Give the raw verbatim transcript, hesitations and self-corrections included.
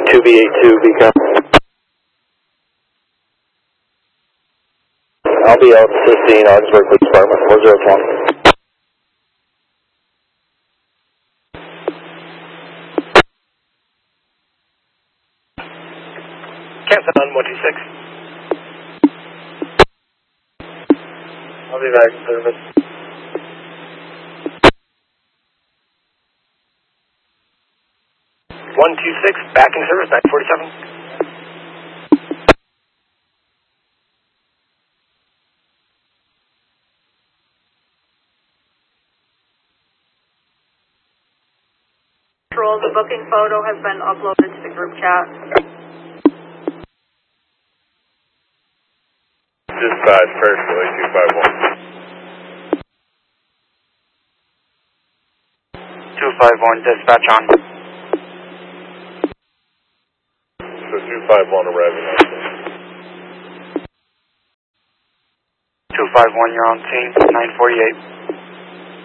two B eighty-two, beacon. I'll be out assisting Augsburg Police Department, four zero one. Cancel on one two six. I'll be back in service. one two six, back in service, back forty-seven. The booking photo has been uploaded to the group chat. Dispatch, personally, two five one. two five one, dispatch on. So two five one arriving on scene. two five one, you're on scene, nine forty-eight.